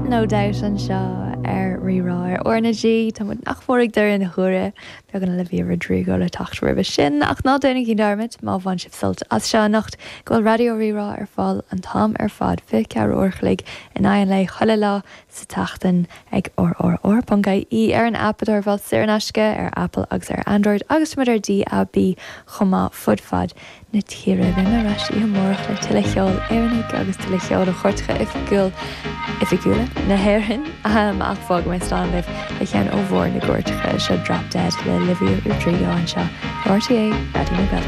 no doubt an seo rirá ornadí tá mud nachmórig dar in na chure beag an Olivia Rodrigo le tacht ribh sin ach ná dénig í darmid má bhain sib sult as seo nacht goil radio rirá fáil an tam fad fi cear orchlig in aon le choile lá sa tachtain ag or.gaí ar an appador bhil siarnasce Apple agus Android agus mar DAB chumá fudfad na tíre rinne ras í mórach le tuile cheol éannig agus tuile cheol a chuirtcha ifigúla na héirin ach fág mé stanlih le chean ó bhór na gcuirtcha se drop dead le Olivia Rodrigo an seo RTA Radio Gael.